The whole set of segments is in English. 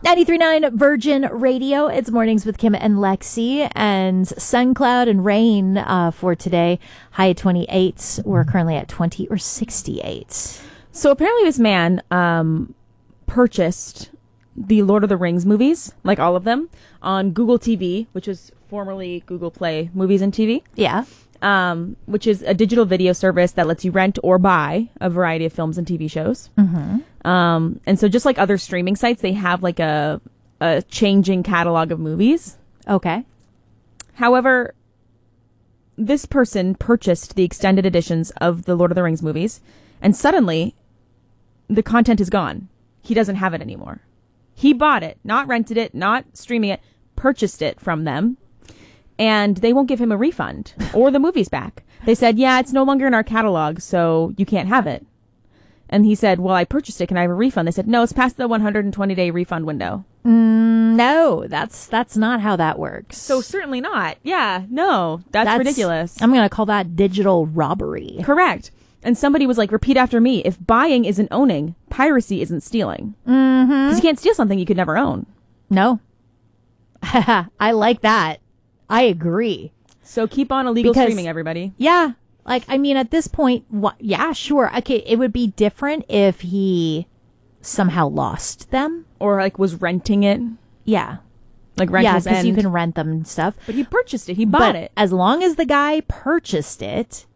93.9 Virgin Radio. It's Mornings with Kim and Lexi, and sun, cloud, and rain for today. High at 28. We're currently at 20 or 68. So apparently this man purchased the Lord of the Rings movies, like all of them, on Google TV, which was formerly Google Play Movies and TV. Yeah. Which is a digital video service that lets you rent or buy a variety of films and TV shows. Mm-hmm. And so just like other streaming sites, they have like a changing catalog of movies. Okay. However, this person purchased the extended editions of the Lord of the Rings movies, and suddenly the content is gone. He doesn't have it anymore. He bought it, not rented it, not streaming it, purchased it from them. And they won't give him a refund or the movies back. They said, yeah, it's no longer in our catalog, so you can't have it. And he said, well, I purchased it. Can I have a refund? They said, no, it's past the 120-day refund window. No, that's not how that works. So certainly not. Yeah, no, that's ridiculous. I'm going to call that digital robbery. Correct. And somebody was like, repeat after me. If buying isn't owning, piracy isn't stealing. Mm-hmm. Because you can't steal something you could never own. No. I like that. I agree. So keep on illegal streaming, everybody. Yeah. Like, I mean, at this point, yeah, sure. Okay, it would be different if he somehow lost them. Or, like, was renting it. Yeah. Like, rent his end. Yeah, because you can rent them and stuff. But he purchased it. He bought it. As long as the guy purchased it,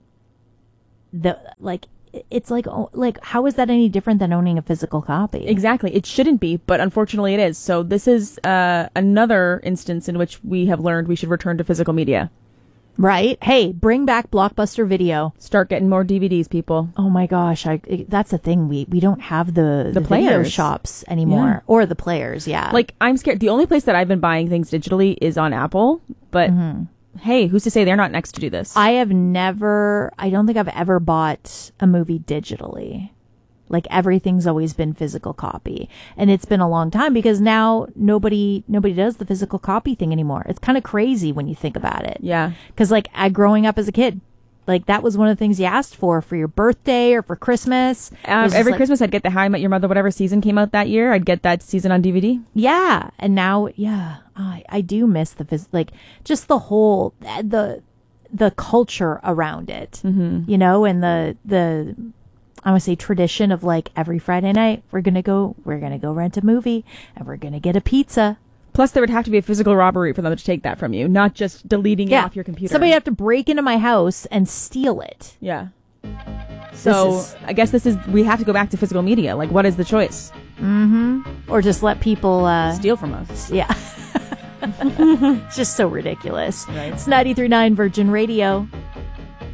it's like, how is that any different than owning a physical copy? Exactly. It shouldn't be, but unfortunately it is. So this is another instance in which we have learned we should return to physical media. Right. Hey, bring back Blockbuster Video. Start getting more DVDs, people. Oh my gosh, that's the thing. We don't have the players. Video shops anymore, yeah. Or the players. Yeah. Like, I'm scared. The only place that I've been buying things digitally is on Apple, but. Mm-hmm. Hey, who's to say they're not next to do this? I don't think I've ever bought a movie digitally. Like, everything's always been physical copy. And it's been a long time because now nobody does the physical copy thing anymore. It's kind of crazy when you think about it. Yeah. Because, like, growing up as a kid, like, that was one of the things you asked for your birthday or for Christmas. Every Christmas I'd get the How I Met Your Mother, whatever season came out that year. I'd get that season on DVD. Yeah. And now, yeah, I do miss just the whole, the culture around it, mm-hmm. you know, and the I want to say tradition of like every Friday night, we're going to go rent a movie and we're going to get a pizza. Plus, there would have to be a physical robbery for them to take that from you, not just deleting it off your computer. Somebody would have to break into my house and steal it. Yeah. So I guess we have to go back to physical media. Like, what is the choice? Mm-hmm. Or just let people steal from us. Yeah. It's just so ridiculous. Right. It's 93.9 Virgin Radio.